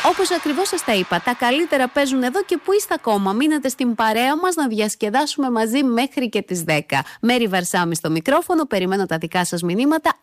Όπως ακριβώς σας τα είπα, τα καλύτερα παίζουν εδώ και που είστε ακόμα. Μείνετε στην παρέα μας να διασκεδάσουμε μαζί μέχρι και τις 10. Μέρη Βαρσάμι στο μικρόφωνο, περιμένω τα δικά σας μηνύματα.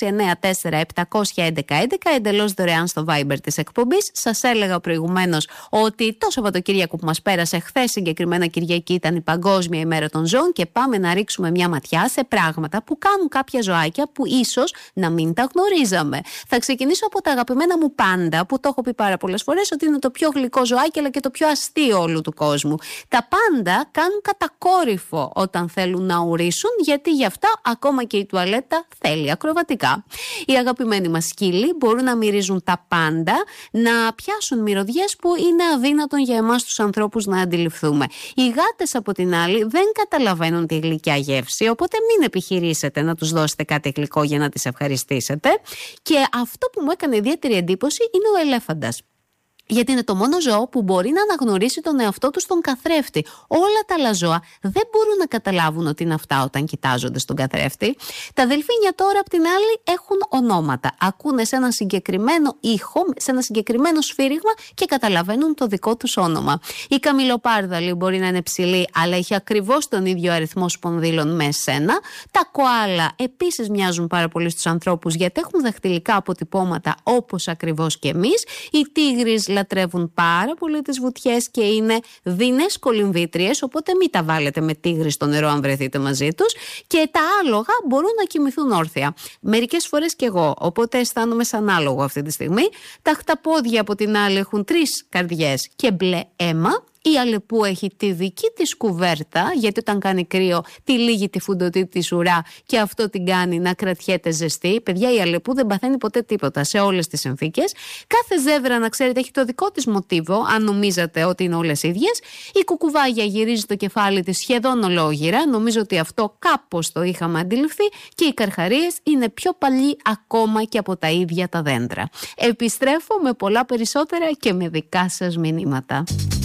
694-711-11, εντελώς δωρεάν στο Viber της εκπομπής. Σας έλεγα προηγουμένως ότι το Σαββατοκύριακο που μας πέρασε, χθες συγκεκριμένα Κυριακή, ήταν η Παγκόσμια ημέρα των ζώων και πάμε να ρίξουμε μια ματιά σε πράγματα που κάνουν κάποια ζωάκια που ίσως να μην τα γνωρίζαμε. Θα ξεκινήσω από τα αγαπημένα μου πάντα, που το έχω πει πάρα πολλές φορές ότι είναι το πιο γλυκό ζωάκι αλλά και το πιο αστείο όλου του κόσμου. Τα πάντα κάνουν κατακόρυφο όταν θέλουν να ουρήσουν, γιατί γι' αυτά ακόμα και η τουαλέτα θέλει ακροβατικά. Οι αγαπημένοι μας σκύλοι μπορούν να μυρίζουν τα πάντα, να πιάσουν μυρωδιές που είναι αδύνατον για εμάς τους ανθρώπους να αντιληφθούμε. Οι γάτες από την άλλη δεν καταλαβαίνουν τη γλυκιά γεύση, οπότε μην επιχειρήσετε να τους δώσετε κάτι γλυκό για να τις ευχαριστήσετε. Και αυτό που μου έκανε ιδιαίτερη εντύπωση είναι ο ελέφαντας. Γιατί είναι το μόνο ζώο που μπορεί να αναγνωρίσει τον εαυτό του στον καθρέφτη. Όλα τα άλλα ζώα δεν μπορούν να καταλάβουν ότι είναι αυτά όταν κοιτάζονται στον καθρέφτη. Τα δελφίνια τώρα απ' την άλλη έχουν ονόματα. Ακούνε σε ένα συγκεκριμένο ήχο, σε ένα συγκεκριμένο σφύριγμα και καταλαβαίνουν το δικό τους όνομα. Η καμιλοπάρδαλη μπορεί να είναι ψηλή, αλλά έχει ακριβώς τον ίδιο αριθμό σπονδύλων με εσένα. Τα κοάλα επίσης μοιάζουν πάρα πολύ στους ανθρώπους, γιατί έχουν δαχτυλικά αποτυπώματα όπως ακριβώς και εμείς. Οι τίγρεις λατρεύουν πάρα πολύ τις βουτιές και είναι δεινές κολυμβήτριες, οπότε μην τα βάλετε με τίγρη στο νερό αν βρεθείτε μαζί τους. Και τα άλογα μπορούν να κοιμηθούν όρθια. Μερικές φορές κι εγώ, οπότε αισθάνομαι σαν άλογο αυτή τη στιγμή. Τα χταπόδια από την άλλη έχουν 3 καρδιές και μπλε αίμα. Η αλεπού έχει τη δική της κουβέρτα, γιατί όταν κάνει κρύο τυλίγει τη φουντοτή της ουρά και αυτό την κάνει να κρατιέται ζεστή. Παιδιά, η αλεπού δεν παθαίνει ποτέ τίποτα σε όλες τις συνθήκες. Κάθε ζεύρα, να ξέρετε, έχει το δικό της μοτίβο, αν νομίζατε ότι είναι όλες ίδιες. Η κουκουβάγια γυρίζει το κεφάλι της σχεδόν ολόγυρα. Νομίζω ότι αυτό κάπως το είχαμε αντιληφθεί. Και οι καρχαρίες είναι πιο παλιοί ακόμα και από τα ίδια τα δέντρα. Επιστρέφω με πολλά περισσότερα και με δικά σας μηνύματα.